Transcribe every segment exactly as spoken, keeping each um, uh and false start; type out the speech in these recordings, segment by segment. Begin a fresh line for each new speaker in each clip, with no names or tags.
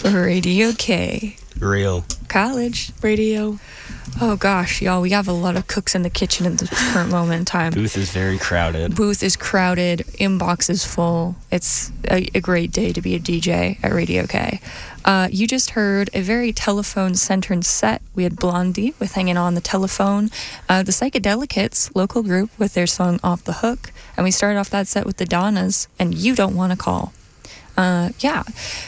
Radio K.
Real.
College.
Radio.
Oh gosh, y'all, we have a lot of cooks in the kitchen at the current moment in time.
Booth is very crowded.
Booth is crowded. Inbox is full. It's a, a great day to be a D J at Radio K. Uh, you just heard a very telephone-centered set. We had Blondie with Hanging On the Telephone, uh, the Psychedelicates, local group, with their song Off the Hook, and we started off that set with the Donnas and You Don't Want to Call. Uh, yeah.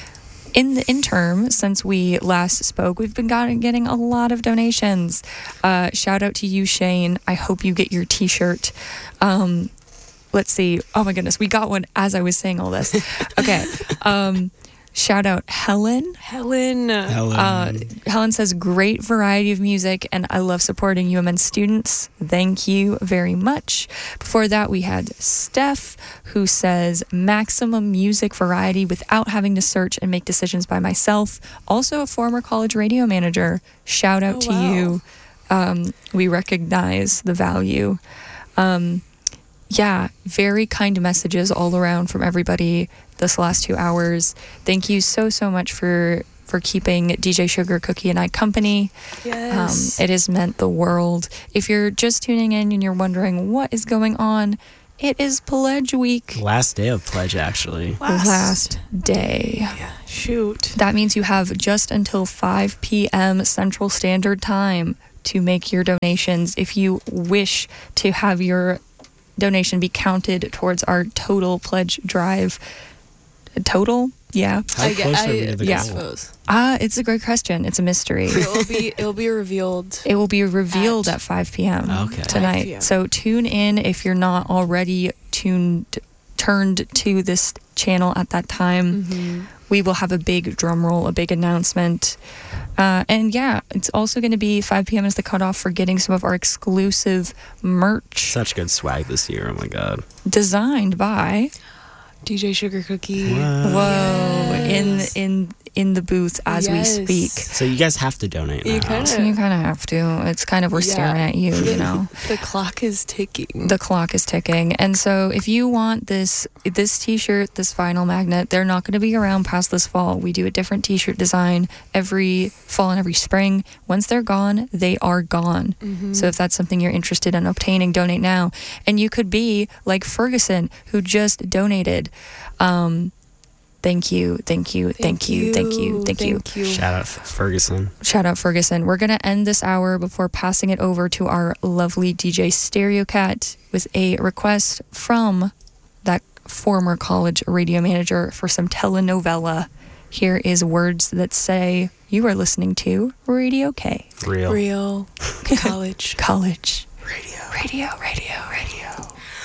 In the interim, since we last spoke, we've been got, getting a lot of donations. Uh, shout out to you, Shane. I hope you get your t-shirt. Um, let's see. Oh my goodness, we got one as I was saying all this. Okay. Um, shout out Helen.
Helen.
Helen.
Uh, Helen says, great variety of music, and I love supporting U M N students. Thank you very much. Before that, we had Steph, who says, maximum music variety without having to search and make decisions by myself. Also a former college radio manager. Shout out
Oh,
to
wow.
you. Um, we recognize the value. Um, yeah, very kind messages all around from everybody this last two hours. Thank you so, so much for for keeping D J Sugar Cookie and I company.
Yes.
Um, it has meant the world. If you're just tuning in and you're wondering what is going on, it is Pledge Week.
Last day of Pledge, actually.
Last,
Last day.
Yeah, shoot.
That means you have just until five p.m. Central Standard Time to make your donations if you wish to have your donation be counted towards our total pledge drive. Total? Yeah.
How
I,
close
I,
are we to the
I
goal?
suppose.
Ah, it's a great question. It's a mystery.
It'll be it'll be revealed.
It will be revealed
At-
at five p.m.
Okay.
tonight.
five p.m.
So tune in if you're not already tuned turned to this channel at that time.
Mm-hmm.
We will have a big drum roll, a big announcement. Uh, and yeah, it's also going to be five p.m. is the cutoff for getting some of our exclusive merch
Such good swag this year. Oh my god.
designed by
D J Sugar Cookie.
Whoa
Yes.
in in in the booth as
Yes.
we speak.
So you guys have to donate
You
now.
kinda-
So you kind of have to. It's kind of we're
Yeah.
staring at you, you know.
The clock is ticking.
The clock is ticking. And so if you want this this t-shirt, this vinyl magnet, they're not going to be around past this fall. We do a different t-shirt design every fall and every spring. Once they're gone, they are gone.
Mhm.
So if that's something you're interested in obtaining, donate now. And you could be like Ferguson, who just donated. Um, thank you, thank you, thank, you, thank you, thank you.
Thank you.
Shout out F- Ferguson.
Shout out Ferguson. We're going to end this hour before passing it over to our lovely D J Stereo Cat with a request from that former college radio manager for some telenovela. Here is Words That Say. You are listening to Radio K.
Real.
Real college.
College.
Radio.
Radio, radio, radio.